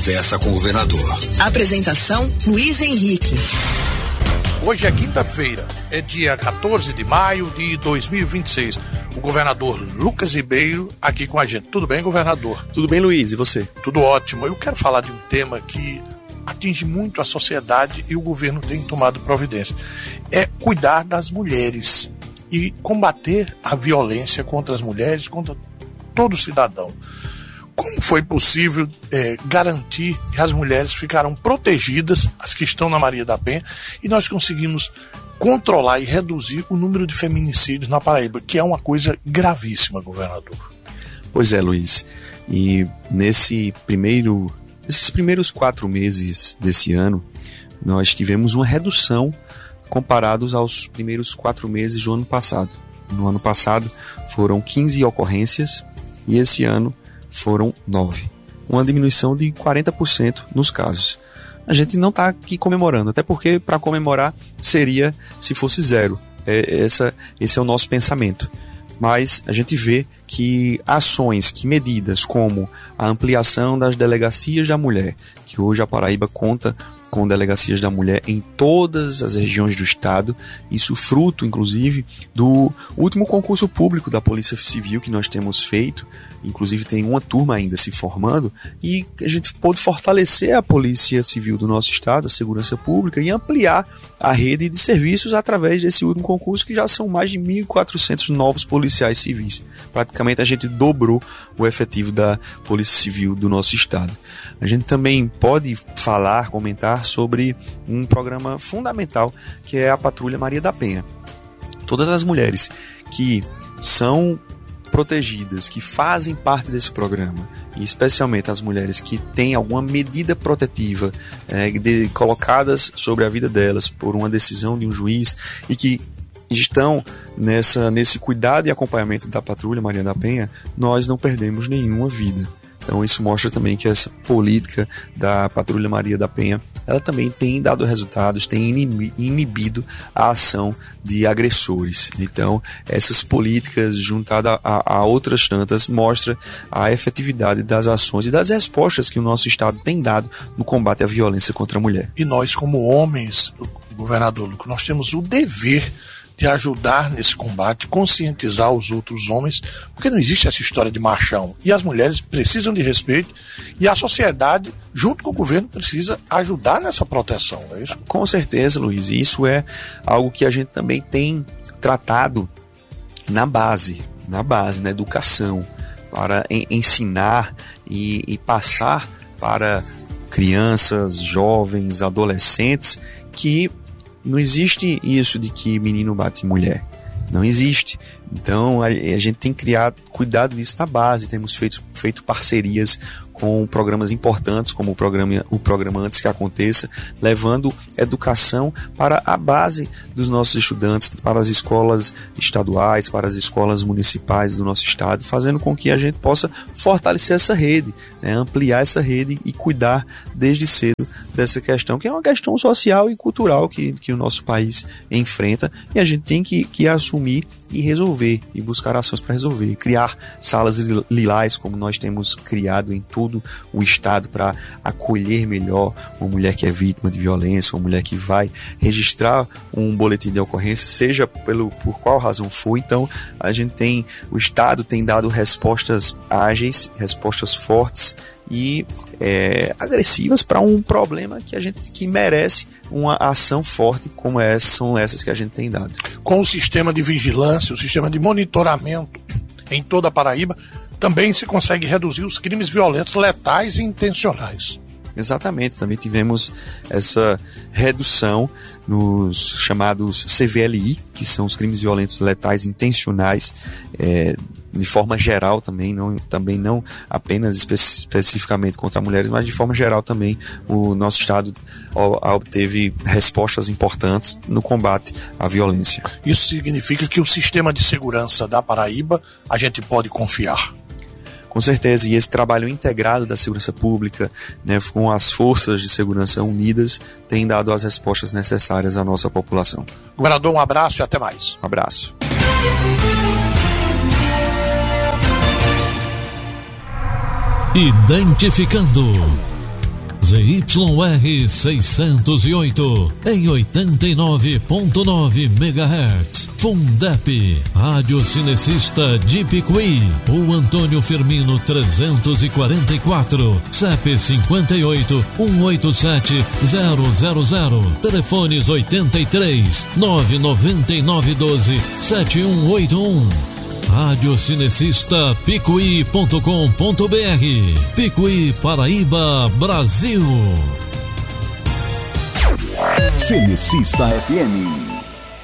conversa com o governador. Apresentação: Luiz Henrique. Hoje é quinta-feira, é dia 14 de maio de 2026. O governador Lucas Ribeiro aqui com a gente. Tudo bem, governador? Tudo bem, Luiz, e você? Tudo ótimo. Eu quero falar de um tema que atinge muito a sociedade e o governo tem tomado providência. É cuidar das mulheres e combater a violência contra as mulheres, contra todo cidadão. Como foi possível garantir que as mulheres ficaram protegidas, as que estão na Maria da Penha, e nós conseguimos controlar e reduzir o número de feminicídios na Paraíba, que é uma coisa gravíssima, governador? Pois é, Luiz. E nesses primeiros 4 meses desse ano, nós tivemos uma redução comparados aos primeiros 4 meses do ano passado. No ano passado foram 15 ocorrências e esse ano foram 9. Uma diminuição de 40% nos casos. A gente não está aqui comemorando, até porque para comemorar seria se fosse 0. Esse é o nosso pensamento. Mas a gente vê que ações, que medidas como a ampliação das delegacias da mulher, que hoje a Paraíba conta com delegacias da mulher em todas as regiões do estado, isso fruto, inclusive, do último concurso público da Polícia Civil que nós temos feito. Inclusive tem uma turma ainda se formando, e a gente pôde fortalecer a Polícia Civil do nosso estado, a segurança pública, e ampliar a rede de serviços através desse último concurso, que já são mais de 1.400 novos policiais civis. Praticamente a gente dobrou o efetivo da Polícia Civil do nosso estado. A gente também pode comentar sobre um programa fundamental, que é a Patrulha Maria da Penha. Todas as mulheres que são protegidas, que fazem parte desse programa, e especialmente as mulheres que têm alguma medida protetiva colocadas sobre a vida delas por uma decisão de um juiz e que estão nesse cuidado e acompanhamento da Patrulha Maria da Penha, nós não perdemos nenhuma vida. Então isso mostra também que essa política da Patrulha Maria da Penha, ela também tem dado resultados, tem inibido a ação de agressores. Então essas políticas juntadas a outras tantas mostram a efetividade das ações e das respostas que o nosso estado tem dado no combate à violência contra a mulher. E nós, como homens, governador Lucas, nós temos o dever de ajudar nesse combate, conscientizar os outros homens, porque não existe essa história de machão. E as mulheres precisam de respeito, e a sociedade, junto com o governo, precisa ajudar nessa proteção, não é isso? Com certeza, Luiz. E isso é algo que a gente também tem tratado na base, na educação, para ensinar e passar para crianças, jovens, adolescentes, que não existe isso de que menino bate mulher. Não existe. Então a gente tem cuidado disso na base. Temos feito parcerias com programas importantes, como o programa Antes que Aconteça, levando educação para a base dos nossos estudantes, para as escolas estaduais, para as escolas municipais do nosso estado, fazendo com que a gente possa fortalecer essa rede, ampliar essa rede e cuidar desde cedo dessa questão, que é uma questão social e cultural que o nosso país enfrenta, e a gente tem que assumir e resolver, e buscar ações para resolver, criar salas lilás, como nós temos criado em todo o estado, para acolher melhor uma mulher que é vítima de violência, uma mulher que vai registrar um boletim de ocorrência, seja por qual razão for. Então o estado tem dado respostas ágeis, respostas fortes e agressivas para um problema que merece uma ação forte, como são essas que a gente tem dado. Com o sistema de vigilância, o sistema de monitoramento em toda a Paraíba, também se consegue reduzir os crimes violentos, letais e intencionais. Exatamente, também tivemos essa redução nos chamados CVLI, que são os crimes violentos letais intencionais, de forma geral também não apenas especificamente contra mulheres, mas de forma geral também o nosso estado obteve respostas importantes no combate à violência. Isso significa que o sistema de segurança da Paraíba a gente pode confiar? Com certeza, e esse trabalho integrado da segurança pública, com as forças de segurança unidas, tem dado as respostas necessárias à nossa população. Governador, um abraço e até mais. Um abraço. Identificando ZYR 608 em 89.9 MHz. Fundep, Rádio Cinecista de Picuí. O Antônio Firmino 344, CEP 58 187 000, telefones 83 999 12 7181. Rádio Cinecista Picuí.com.br. Picuí, Paraíba, Brasil. Cinecista FM.